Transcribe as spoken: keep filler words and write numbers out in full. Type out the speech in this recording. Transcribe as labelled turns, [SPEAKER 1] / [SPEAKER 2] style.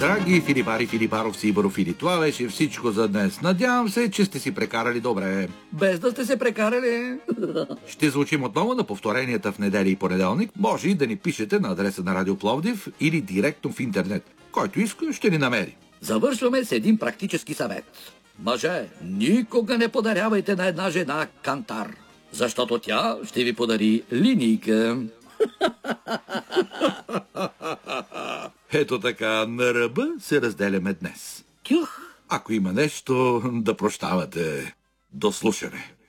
[SPEAKER 1] Драги Филипари, Филипаровци и Барофили, това беше всичко за днес. Надявам се, че сте си прекарали добре.
[SPEAKER 2] Без да сте се прекарали.
[SPEAKER 1] Ще звучим отново на повторенията в неделя и понеделник. Може и да ни пишете на адреса на Радио Пловдив или директно в интернет. Който иска, ще ни намери.
[SPEAKER 2] Завършваме с един практически съвет. Мъже, никога не подарявайте на една жена кантар, защото тя ще ви подари линийка.
[SPEAKER 1] Ето така, на ръба се разделяме днес.
[SPEAKER 2] Тюх!
[SPEAKER 1] Ако има нещо, да прощавате. До слушане.